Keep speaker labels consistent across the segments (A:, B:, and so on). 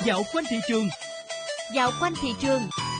A: Dạo quanh thị trường.
B: Dạo quanh thị trường.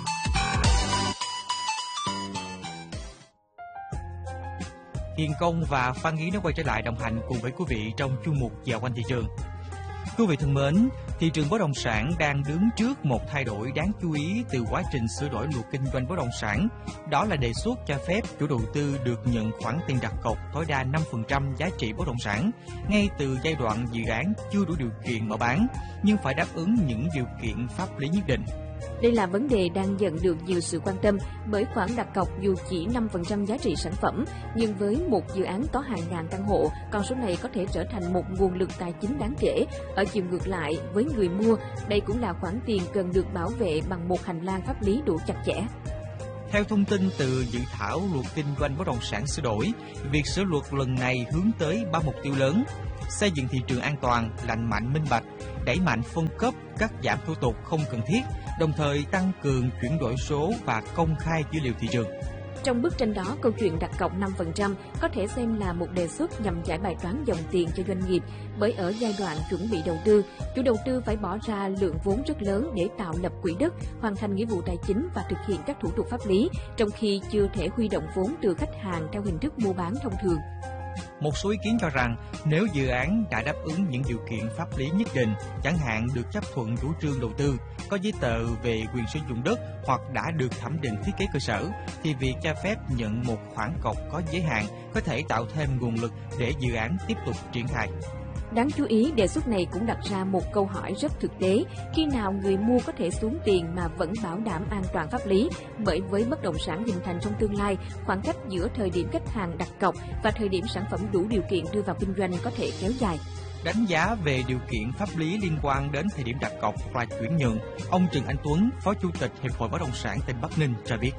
A: Hiền Công và Phan Nghĩ đã quay trở lại đồng hành cùng với quý vị trong chuyên mục Dạo quanh thị trường. Quý vị thân mến, thị trường bất động sản đang đứng trước một thay đổi đáng chú ý từ quá trình sửa đổi luật kinh doanh bất động sản. Đó là đề xuất cho phép chủ đầu tư được nhận khoản tiền đặt cọc tối đa 5% giá trị bất động sản ngay từ giai đoạn dự án chưa đủ điều kiện mở bán, nhưng phải đáp ứng những điều kiện pháp lý nhất định.
B: Đây là vấn đề đang nhận được nhiều sự quan tâm bởi khoản đặt cọc dù chỉ 5% giá trị sản phẩm, nhưng với một dự án có hàng ngàn căn hộ, con số này có thể trở thành một nguồn lực tài chính đáng kể. Ở chiều ngược lại, với người mua, đây cũng là khoản tiền cần được bảo vệ bằng một hành lang pháp lý đủ chặt chẽ.
A: Theo thông tin từ dự thảo luật kinh doanh bất động sản sửa đổi, việc sửa luật lần này hướng tới 3 mục tiêu lớn: xây dựng thị trường an toàn, lành mạnh, minh bạch, đẩy mạnh phân cấp, cắt giảm thủ tục không cần thiết, đồng thời tăng cường chuyển đổi số và công khai dữ liệu thị trường.
B: Trong bức tranh đó, câu chuyện đặt cọc 5% có thể xem là một đề xuất nhằm giải bài toán dòng tiền cho doanh nghiệp, bởi ở giai đoạn chuẩn bị đầu tư, chủ đầu tư phải bỏ ra lượng vốn rất lớn để tạo lập quỹ đất, hoàn thành nghĩa vụ tài chính và thực hiện các thủ tục pháp lý, trong khi chưa thể huy động vốn từ khách hàng theo hình thức mua bán thông thường.
A: Một số ý kiến cho rằng nếu dự án đã đáp ứng những điều kiện pháp lý nhất định, chẳng hạn được chấp thuận chủ trương đầu tư, có giấy tờ về quyền sử dụng đất hoặc đã được thẩm định thiết kế cơ sở, thì việc cho phép nhận một khoản cọc có giới hạn có thể tạo thêm nguồn lực để dự án tiếp tục triển khai.
B: Đáng chú ý, đề xuất này cũng đặt ra một câu hỏi rất thực tế: khi nào người mua có thể xuống tiền mà vẫn bảo đảm an toàn pháp lý? Bởi với bất động sản hình thành trong tương lai, khoảng cách giữa thời điểm khách hàng đặt cọc và thời điểm sản phẩm đủ điều kiện đưa vào kinh doanh có thể kéo dài.
A: Đánh giá về điều kiện pháp lý liên quan đến thời điểm đặt cọc và chuyển nhượng, ông Trần Anh Tuấn, Phó Chủ tịch Hiệp hội Bất động sản tỉnh Bắc Ninh cho biết: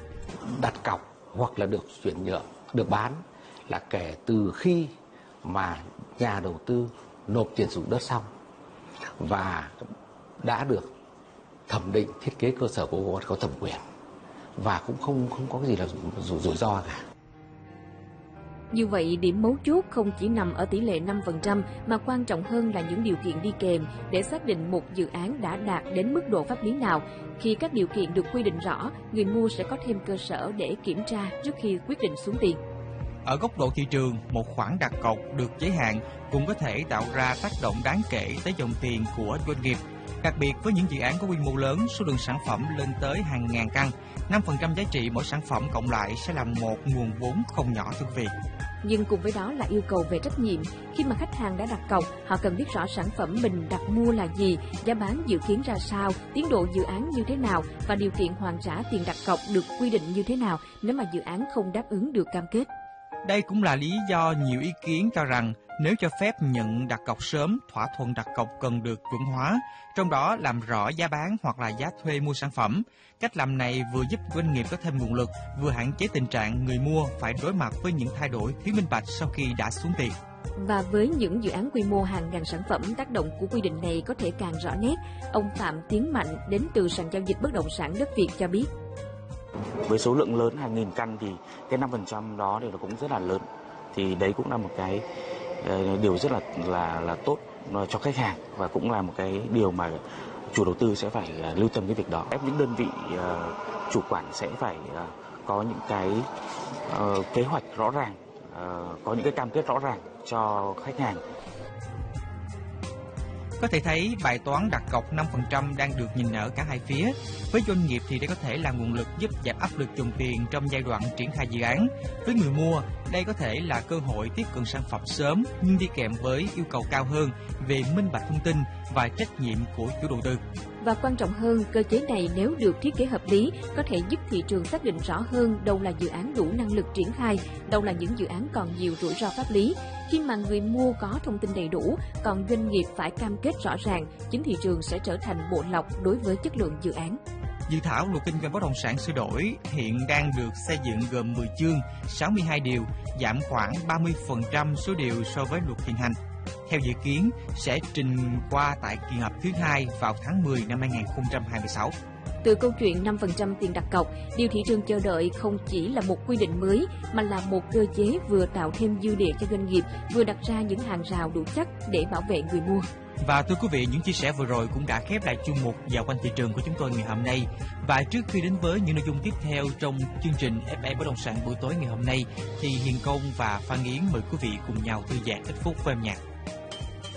C: đặt cọc hoặc là được chuyển nhượng, được bán là kể từ khi mà nhà đầu tư nộp tiền sử dụng đất xong và đã được thẩm định thiết kế cơ sở của có thẩm quyền, và cũng không có cái gì là rủi ro cả.
B: Như vậy, điểm mấu chốt không chỉ nằm ở tỷ lệ 5% mà quan trọng hơn là những điều kiện đi kèm để xác định một dự án đã đạt đến mức độ pháp lý nào. Khi các điều kiện được quy định rõ, người mua sẽ có thêm cơ sở để kiểm tra trước khi quyết định xuống tiền.
A: Ở góc độ thị trường, một khoản đặt cọc được giới hạn cũng có thể tạo ra tác động đáng kể tới dòng tiền của doanh nghiệp. Đặc biệt với những dự án có quy mô lớn, số lượng sản phẩm lên tới hàng ngàn căn, 5% giá trị mỗi sản phẩm cộng lại sẽ là một nguồn vốn không nhỏ thưa quý vị.
B: Nhưng cùng với đó là yêu cầu về trách nhiệm. Khi mà khách hàng đã đặt cọc, họ cần biết rõ sản phẩm mình đặt mua là gì, giá bán dự kiến ra sao, tiến độ dự án như thế nào và điều kiện hoàn trả tiền đặt cọc được quy định như thế nào nếu mà dự án không đáp ứng được cam kết.
A: Đây cũng là lý do nhiều ý kiến cho rằng nếu cho phép nhận đặt cọc sớm, thỏa thuận đặt cọc cần được chuẩn hóa, trong đó làm rõ giá bán hoặc là giá thuê mua sản phẩm. Cách làm này vừa giúp doanh nghiệp có thêm nguồn lực, vừa hạn chế tình trạng người mua phải đối mặt với những thay đổi thiếu minh bạch sau khi đã xuống tiền.
B: Và với những dự án quy mô hàng ngàn sản phẩm, tác động của quy định này có thể càng rõ nét. Ông Phạm Tiến Mạnh đến từ sàn giao dịch bất động sản Đất Việt cho biết:
D: với số lượng lớn hàng nghìn căn thì cái 5% đó thì nó cũng rất là lớn. Thì đấy cũng là một cái điều rất là tốt cho khách hàng, và cũng là một cái điều mà chủ đầu tư sẽ phải lưu tâm cái việc đó. Ép những đơn vị chủ quản sẽ phải có những cái kế hoạch rõ ràng, có những cái cam kết rõ ràng cho khách hàng.
A: Có thể thấy bài toán đặt cọc 5% đang được nhìn ở cả hai phía. Với doanh nghiệp thì đây có thể là nguồn lực giúp giảm áp lực dòng tiền trong giai đoạn triển khai dự án. Với người mua, đây có thể là cơ hội tiếp cận sản phẩm sớm, nhưng đi kèm với yêu cầu cao hơn về minh bạch thông tin và trách nhiệm của chủ đầu tư.
B: Và quan trọng hơn, cơ chế này nếu được thiết kế hợp lý có thể giúp thị trường xác định rõ hơn đâu là dự án đủ năng lực triển khai, đâu là những dự án còn nhiều rủi ro pháp lý. Khi mà người mua có thông tin đầy đủ, còn doanh nghiệp phải cam kết rõ ràng, chính thị trường sẽ trở thành bộ lọc đối với chất lượng dự án.
A: Dự thảo luật kinh doanh bất động sản sửa đổi hiện đang được xây dựng gồm 10 chương, 62 điều, giảm khoảng 30% số điều so với luật hiện hành. Theo dự kiến, sẽ trình qua tại kỳ họp thứ 2 vào tháng 10 năm 2026.
B: Từ câu chuyện 5% tiền đặt cọc, điều thị trường chờ đợi không chỉ là một quy định mới, mà là một cơ chế vừa tạo thêm dư địa cho doanh nghiệp, vừa đặt ra những hàng rào đủ chắc để bảo vệ người mua.
A: Và thưa quý vị, những chia sẻ vừa rồi cũng đã khép lại chuyên mục Dạo quanh thị trường của chúng tôi ngày hôm nay. Và trước khi đến với những nội dung tiếp theo trong chương trình FA Bất động sản buổi tối ngày hôm nay, thì Hiền Công và Phan Yến mời quý vị cùng nhau thư giãn ít phút với âm nhạc.